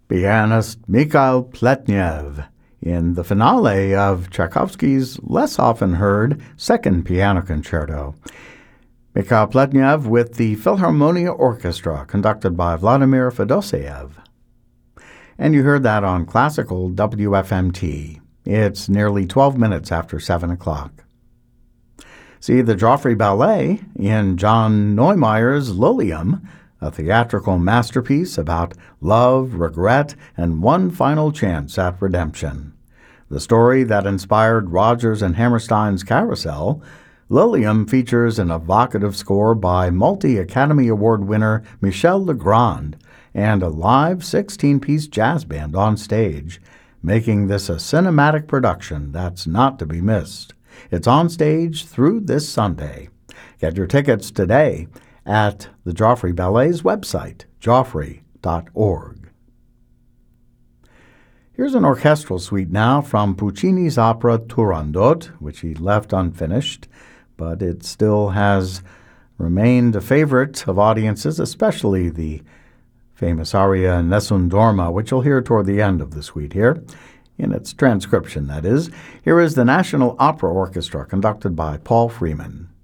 pianist Mikhail Pletnev in the finale of Tchaikovsky's less often heard Second Piano Concerto. Mikhail Pletnev with the Philharmonia Orchestra, conducted by Vladimir Fedoseev. And you heard that on Classical WFMT. It's nearly 12 minutes after 7 o'clock. See the Joffrey Ballet in John Neumeier's Lilium, a theatrical masterpiece about love, regret, and one final chance at redemption. The story that inspired Rodgers and Hammerstein's Carousel, Lilium features an evocative score by multi-Academy Award winner Michel Legrand and a live 16-piece jazz band on stage, making this a cinematic production that's not to be missed. It's on stage through this Sunday. Get your tickets today at the Joffrey Ballet's website, joffrey.org. Here's an orchestral suite now from Puccini's opera Turandot, which he left unfinished, but it still has remained a favorite of audiences, especially the famous aria Nessun Dorma, which you'll hear toward the end of the suite here, in its transcription, that is. Here is the National Opera Orchestra, conducted by Paul Freeman.